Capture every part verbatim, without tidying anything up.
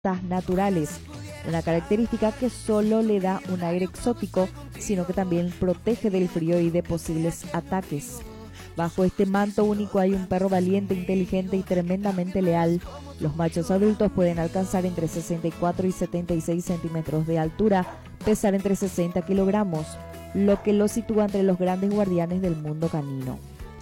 hábitats naturales, una característica que solo le da un aire exótico, sino que también protege del frío y de posibles ataques. Bajo este manto único hay un perro valiente, inteligente y tremendamente leal. Los machos adultos pueden alcanzar entre sesenta y cuatro y setenta y seis centímetros de altura, pesar entre sesenta kilogramos, lo que lo sitúa entre los grandes guardianes del mundo canino.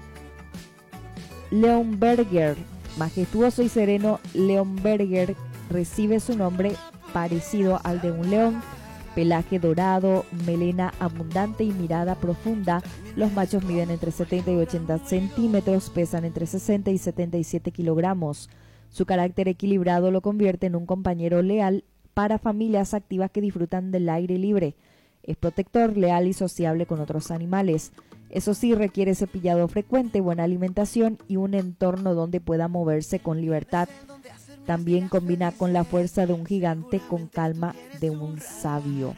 Leonberger, majestuoso y sereno, Leonberger recibe su nombre parecido al de un león. Pelaje dorado, melena abundante y mirada profunda. Los machos miden entre setenta y ochenta centímetros, pesan entre sesenta y setenta y siete kilogramos. Su carácter equilibrado lo convierte en un compañero leal para familias activas que disfrutan del aire libre. Es protector, leal y sociable con otros animales. Eso sí, requiere cepillado frecuente, buena alimentación y un entorno donde pueda moverse con libertad. También combina con la fuerza de un gigante con calma de un sabio.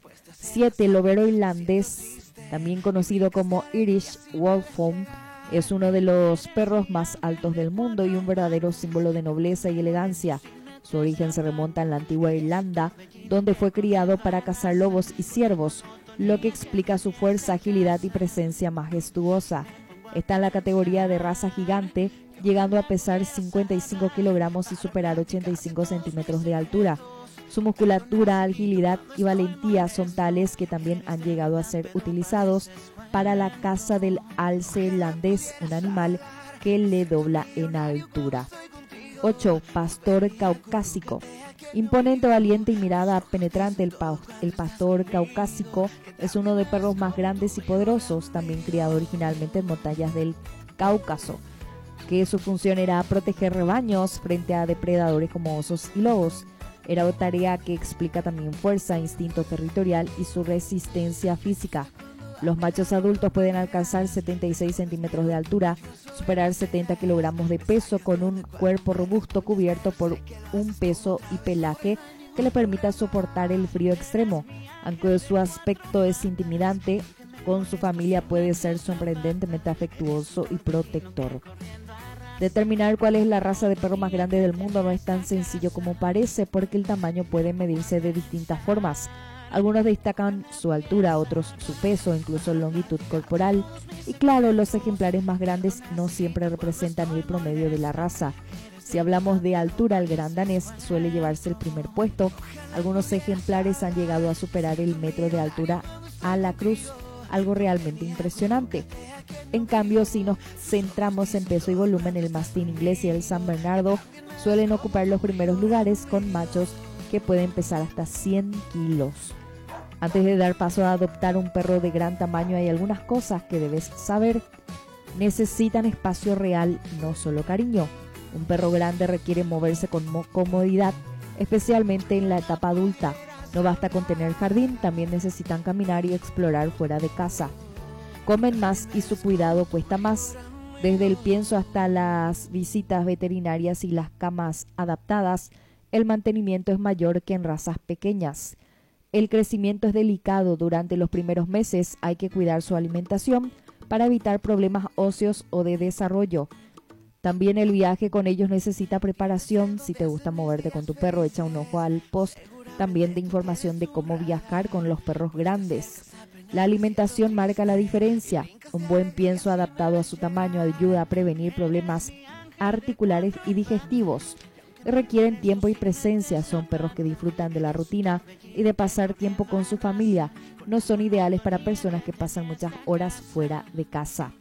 siete. Lobero irlandés, también conocido como Irish Wolfhound, es uno de los perros más altos del mundo y un verdadero símbolo de nobleza y elegancia. Su origen se remonta en la antigua Irlanda, donde fue criado para cazar lobos y ciervos, lo que explica su fuerza, agilidad y presencia majestuosa. Está en la categoría de raza gigante, llegando a pesar cincuenta y cinco kilogramos y superar ochenta y cinco centímetros de altura. Su musculatura, agilidad y valentía son tales que también han llegado a ser utilizados para la caza del alce irlandés, un animal que le dobla en altura. ocho. Pastor caucásico. Imponente, valiente y mirada penetrante, el, pa el pastor caucásico es uno de los perros más grandes y poderosos, también criado originalmente en montañas del Cáucaso, que su función era proteger rebaños frente a depredadores como osos y lobos. Era una tarea que explica también fuerza, instinto territorial y su resistencia física. Los machos adultos pueden alcanzar setenta y seis centímetros de altura, superar setenta kilogramos de peso, con un cuerpo robusto cubierto por un peso y pelaje que le permita soportar el frío extremo. Aunque su aspecto es intimidante, con su familia puede ser sorprendentemente afectuoso y protector. Determinar cuál es la raza de perro más grande del mundo no es tan sencillo como parece, porque el tamaño puede medirse de distintas formas. Algunos destacan su altura, otros su peso, incluso longitud corporal. Y claro, los ejemplares más grandes no siempre representan el promedio de la raza. Si hablamos de altura, el gran danés suele llevarse el primer puesto. Algunos ejemplares han llegado a superar el metro de altura a la cruz, algo realmente impresionante. En cambio, si nos centramos en peso y volumen, el mastín inglés y el San Bernardo suelen ocupar los primeros lugares, con machos que pueden pesar hasta cien kilos. Antes de dar paso a adoptar un perro de gran tamaño, hay algunas cosas que debes saber. Necesitan espacio real, no solo cariño. Un perro grande requiere moverse con comodidad, especialmente en la etapa adulta. No basta con tener jardín, también necesitan caminar y explorar fuera de casa. Comen más y su cuidado cuesta más. Desde el pienso hasta las visitas veterinarias y las camas adaptadas, el mantenimiento es mayor que en razas pequeñas. El crecimiento es delicado. Durante los primeros meses hay que cuidar su alimentación para evitar problemas óseos o de desarrollo. También el viaje con ellos necesita preparación. Si te gusta moverte con tu perro, echa un ojo al post también de información de cómo viajar con los perros grandes. La alimentación marca la diferencia. Un buen pienso adaptado a su tamaño ayuda a prevenir problemas articulares y digestivos. Requieren tiempo y presencia. Son perros que disfrutan de la rutina y de pasar tiempo con su familia. No son ideales para personas que pasan muchas horas fuera de casa.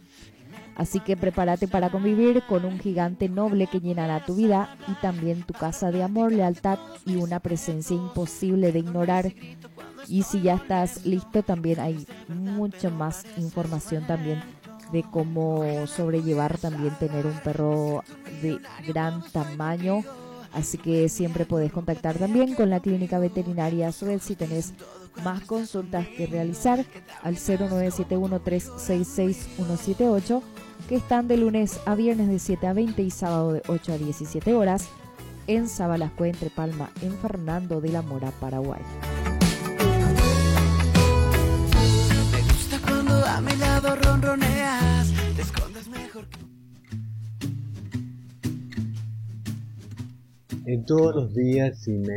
Así que prepárate para convivir con un gigante noble que llenará tu vida y también tu casa de amor, lealtad y una presencia imposible de ignorar. Y si ya estás listo, también hay mucha más información también de cómo sobrellevar también tener un perro de gran tamaño. Así que siempre podés contactar también con la clínica veterinaria Suez si tenés más consultas que realizar al cero nueve siete uno tres seis seis uno siete ocho, que están de lunes a viernes de siete a veinte y sábado de ocho a diecisiete horas en Sabalascue, entre Palma, en Fernando de la Mora, Paraguay. Me gusta cuando a mi lado ronroneas, te escondes mejor que... En todos los días, si me